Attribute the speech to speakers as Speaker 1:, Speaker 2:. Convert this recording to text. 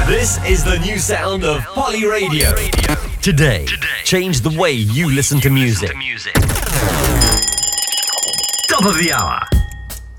Speaker 1: This is the new sound of Poly Radio. Today, change the way you listen to music. Top of the hour.